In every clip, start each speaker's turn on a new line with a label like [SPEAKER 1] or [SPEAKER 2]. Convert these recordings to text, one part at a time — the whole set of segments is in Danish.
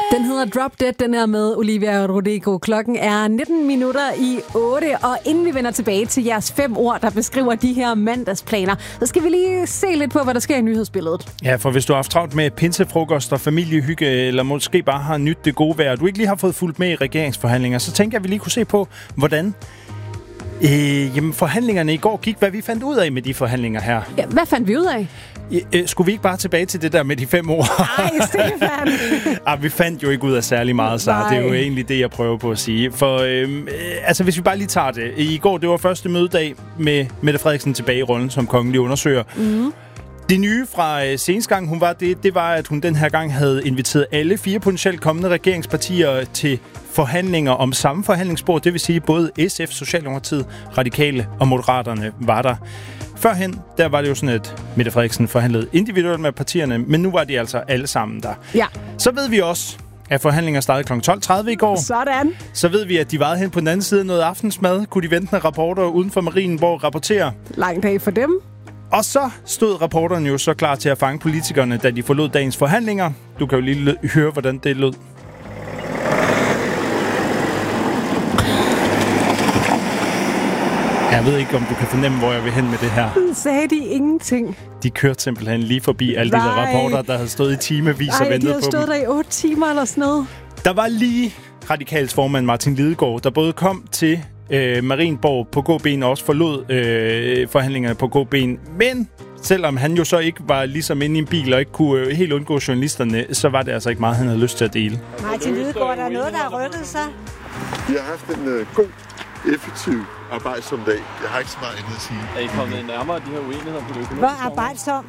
[SPEAKER 1] Den hedder Drop Dead, den er med Olivia Rodrigo. Klokken er 8:19, og inden vi vender tilbage til jeres 5 ord, der beskriver de her mandagsplaner, så skal vi lige se lidt på, hvad der sker i nyhedsbilledet.
[SPEAKER 2] Ja, for hvis du har haft travlt med pinsefrokost og familiehygge, eller måske bare har nydt det gode vejr, og du ikke lige har fået fulgt med i regeringsforhandlinger, så tænker jeg, at vi lige kunne se på, hvordan forhandlingerne i går gik, hvad vi fandt ud af med de forhandlinger her.
[SPEAKER 1] Ja, hvad fandt vi ud af?
[SPEAKER 2] Skulle vi ikke bare tilbage til det der med de 5 ord?
[SPEAKER 1] Nej, Stefan!
[SPEAKER 2] Vi fandt jo ikke ud af særlig meget, så det er jo egentlig det, jeg prøver på at sige. For hvis vi bare lige tager det. I går, det var første mødedag med Mette Frederiksen tilbage i rollen som kongelig undersøger. Mm. Det nye fra seneste gang, hun var det var, at hun den her gang havde inviteret alle 4 potentielt kommende regeringspartier til forhandlinger om samme forhandlingsbord. Det vil sige, både SF, Socialdemokratiet, Radikale og Moderaterne var der. Førhen, der var det jo sådan, at Mette Frederiksen forhandlede individuelt med partierne, men nu var de altså alle sammen der.
[SPEAKER 1] Ja.
[SPEAKER 2] Så ved vi også, at forhandlinger startede kl. 12:30 i går.
[SPEAKER 1] Sådan.
[SPEAKER 2] Så ved vi, at de varede hen på den anden side af noget aftensmad. Kunne de vente med rapporter uden for Marienborg rapportere?
[SPEAKER 1] Lang dag for dem.
[SPEAKER 2] Og så stod rapporterne jo så klar til at fange politikerne, da de forlod dagens forhandlinger. Du kan jo lige høre, hvordan det lød. Jeg ved ikke, om du kan fornemme, hvor jeg vil hen med det her.
[SPEAKER 1] Sagde de ingenting?
[SPEAKER 2] De kørte simpelthen lige forbi alle de der rapporter, der havde stået i timevis og ventet på dem.
[SPEAKER 1] De havde stået der i 8 timer eller sådan noget.
[SPEAKER 2] Der var lige Radikals formand Martin Lidegaard, der både kom til Marienborg på gåben og også forlod forhandlingerne på gåben. Men selvom han jo så ikke var ligesom inde i en bil og ikke kunne helt undgå journalisterne, så var det altså ikke meget, han havde lyst til at dele.
[SPEAKER 3] Martin Lidegaard, der er noget, der har rykket sig?
[SPEAKER 4] Vi har haft en god, effektiv arbejdsom dag. Jeg har ikke så meget andet at sige.
[SPEAKER 5] Er I kommet nærmere de her uenigheder på det økonomiske?
[SPEAKER 3] Hvor arbejdsom?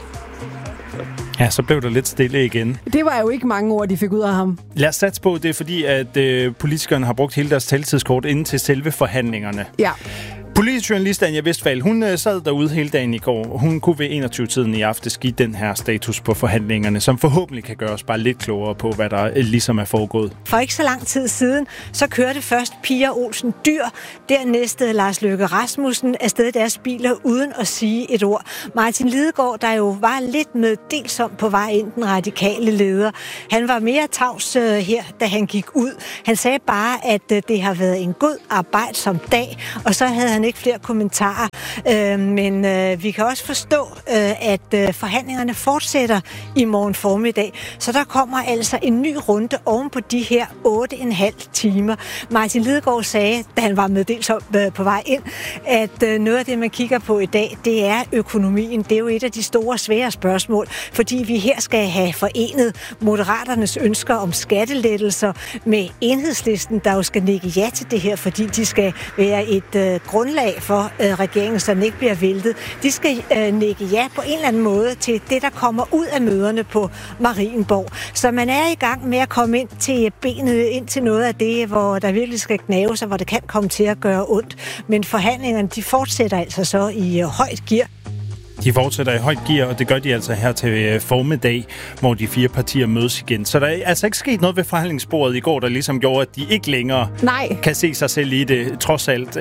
[SPEAKER 2] Ja, så blev der lidt stille igen.
[SPEAKER 1] Det var jo ikke mange ord, de fik ud af ham.
[SPEAKER 2] Lad os satse på, det er fordi, at politikerne har brugt hele deres taletidskort inden til selve forhandlingerne.
[SPEAKER 1] Ja.
[SPEAKER 2] Politisk journalist Anja Westphal, hun sad derude hele dagen i går. Hun kunne ved 21-tiden i aftes give den her status på forhandlingerne, som forhåbentlig kan gøre os bare lidt klogere på, hvad der ligesom er foregået.
[SPEAKER 3] For ikke så lang tid siden, så kørte først Pia Olsen Dyhr, dernæst Lars Løkke Rasmussen afsted deres biler uden at sige et ord. Martin Lidegaard, der jo var lidt meddelsom på vej ind, den radikale leder, han var mere tavs her, da han gik ud. Han sagde bare, at det har været en god arbejdsom dag, og så havde han ikke flere kommentarer. Men vi kan også forstå, at forhandlingerne fortsætter i morgen formiddag. Så der kommer altså en ny runde oven på de her 8,5 timer. Martin Lidegaard sagde, da han var meddelsom på vej ind, at noget af det, man kigger på i dag, det er økonomien. Det er jo et af de store, svære spørgsmål, fordi vi her skal have forenet Moderaternes ønsker om skattelettelser med Enhedslisten, der jo skal nikke ja til det her, fordi de skal være et grundlag for regeringen, så den ikke bliver væltet. De skal nikke ja på en eller anden måde til det, der kommer ud af møderne på Marienborg. Så man er i gang med at komme ind til benet, ind til noget af det, hvor der virkelig skal knæves, og hvor det kan komme til at gøre ondt. Men forhandlingerne, de fortsætter altså så i højt gear.
[SPEAKER 2] De fortsætter i højt gear, og det gør de altså her til formiddag, hvor de 4 partier mødes igen. Så der er altså ikke sket noget ved forhandlingsbordet i går, der ligesom gjorde, at de ikke længere kan se sig selv i det, trods alt.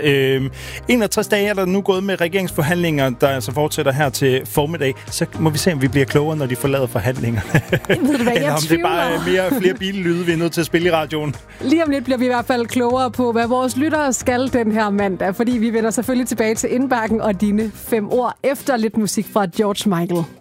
[SPEAKER 2] 61 dage er der nu gået med regeringsforhandlinger, der altså fortsætter her til formiddag. Så må vi se, om vi bliver klogere, når de forlader forhandlingerne.
[SPEAKER 1] Ved du hvad,
[SPEAKER 2] eller om det er bare flere billyde, vi er nødt til at spille i radioen.
[SPEAKER 1] Lige om lidt bliver vi i hvert fald klogere på, hvad vores lyttere skal den her mandag, fordi vi vender selvfølgelig tilbage til indbakken og dine 5 ord efter lidt musik fra George Michael.